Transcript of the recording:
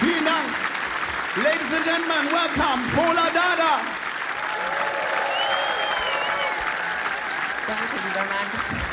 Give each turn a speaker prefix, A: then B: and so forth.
A: Vielen Dank. Ladies and Gentlemen, welcome, Fola Dada.
B: Danke, lieber Max.